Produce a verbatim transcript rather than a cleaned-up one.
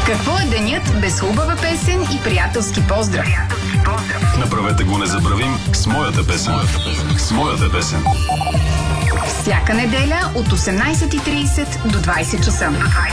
Какво е денят без хубава песен и приятелски поздрав? Направете го незабравим с моята песен. С моята песен. Всяка неделя от осемнайсет и трийсет до двайсет часа.